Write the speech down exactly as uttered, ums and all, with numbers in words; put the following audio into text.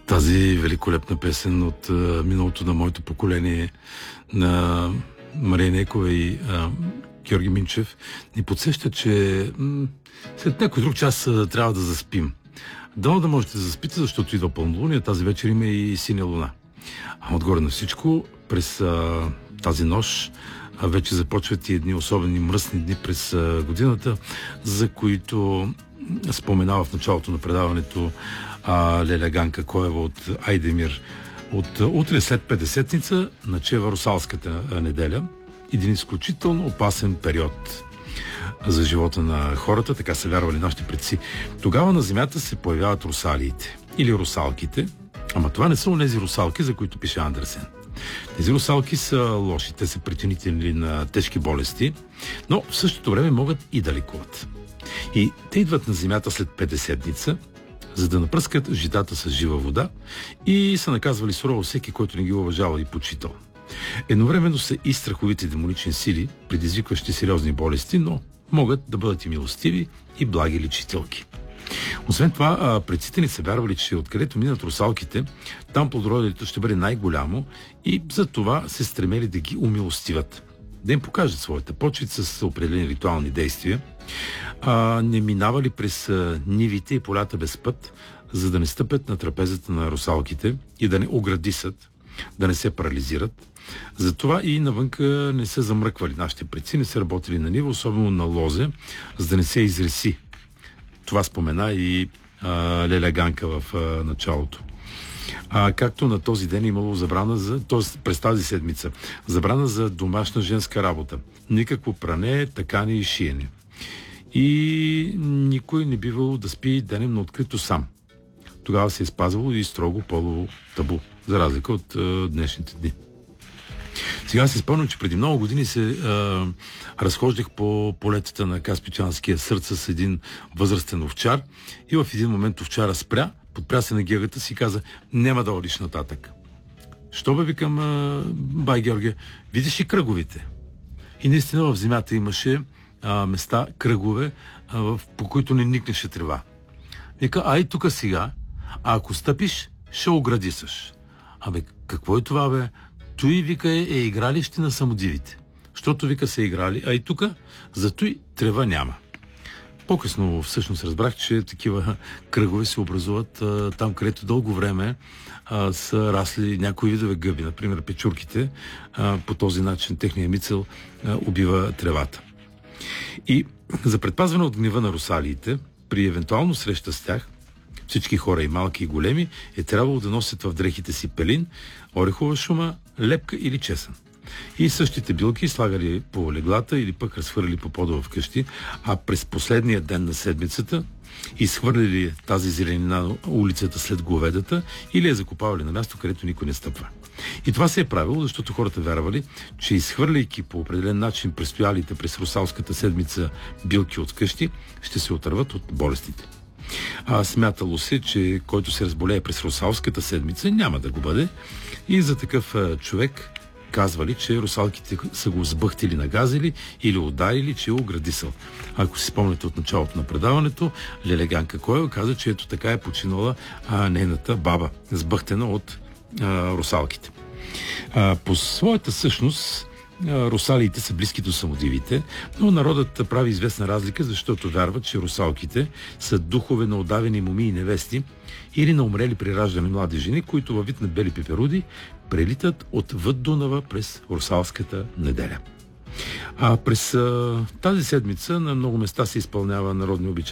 Тази великолепна песен от а, миналото на моето поколение на Мария Нейкова и а, Георги Минчев ни подсеща, че м- след някой друг час а, трябва да заспим. Дано да можете да заспите, защото идва пълнолуние, тази вечер има и синя луна. А отгоре на всичко, през а, тази нощ а, вече започват и едни особени мръсни дни през а, годината, за които споменава в началото на предаването а, Леля Ганка Коева от Айдемир. От утре след Петдесетница начева Русалската неделя. Един изключително опасен период за живота на хората, така са вярвали нашите предци. Тогава на земята се появяват русалиите или русалките, ама това не са онези русалки, за които пише Андерсен. Тези русалки са лоши, те са причинители на тежки болести, но в същото време могат и да лекуват. И те идват на земята след Петдесетница, за да напръскат житата с жива вода и са наказвали сурово всеки, който не ги уважава и почитал. Едновременно са и страховите демонични сили, предизвикващи сериозни болести, но могат да бъдат и милостиви и благи лечителки. Освен това, предците ни са вярвали, че откъдето минат русалките, там плодородието ще бъде най-голямо и за това се стремели да ги умилостиват. Да им покажат своята почет с определени ритуални действия, а не минавали през нивите и полята без път, за да не стъпят на трапезата на русалките и да не оградисат, да не се парализират. Затова и навънка не се замръквали нашите предци, не са работили на ниво, особено на лозе, за да не се изреси. Това спомена и а, Леля Ганка в а, началото. А, както на този ден имало забрана за, т.е. през тази седмица, забрана за домашна женска работа. Никакво пране, такане и шиене. И никой не бивало да спи денем на открито сам. Тогава се е спазвало и строго полово табу, за разлика от а, днешните дни. Сега се спомням, че преди много години се а, разхождах по полетата на Каспичанския срд с един възрастен овчар и в един момент овчара спря, подпря се на гегата си и каза: няма да одиш нататък. Що бе, викам, а, бай Георге, видиш и кръговите. И наистина в земята имаше а, места, кръгове, а, в, по които не никнеше трева. Вика, ай тук сега, а ако стъпиш, ще оградисаш. Абе, какво е това, бе? Той, вика, е, е игралище на самодивите. Щото, вика, са играли, а и тук за той трева няма. По-късно всъщност разбрах, че такива кръгове се образуват а, там, където дълго време а, са расли някои видове гъби, например печурките. А, по този начин техния мицел а, убива тревата. И за предпазване от гнева на русалиите, при евентуално среща с тях, всички хора, и малки и големи, е трябвало да носят в дрехите си пелин, орехова шума, лепка или чесън. И същите билки слагали по леглата или пък разхвърли по пода вкъщи, а през последния ден на седмицата изхвърлили тази зеленина на улицата след говедата или я закопавали на място, където никой не стъпва. И това се е правило, защото хората вярвали, че изхвърляйки по определен начин престоялите през Русалската седмица билки от къщи, ще се отърват от болестите. А смятало се, че който се разболее през Русалската седмица, няма да го бъде. И за такъв а, човек казвали, че русалките са го сбъхтили, нагазили или ударили, че е оградисал. Ако си спомняте от началото на предаването, Леля Ганка Коева каза, че ето така е починала а, нейната баба, сбъхтена от а, русалките. А, по своята същност русалиите са близки до самодивите, но народът прави известна разлика, защото вярват, че русалките са духове на удавени моми и невести или на умрели при раждане млади жени, които във вид на бели пеперуди прелитат от въд Дунава през Русалската неделя. А през а, тази седмица на много места се изпълнява народни обичаи